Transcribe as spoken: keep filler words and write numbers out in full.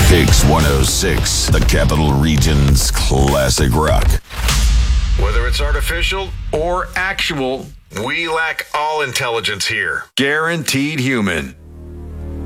Higgs one oh six, the Capital Region's classic rock. Whether it's artificial or actual, we lack all intelligence here. Guaranteed human.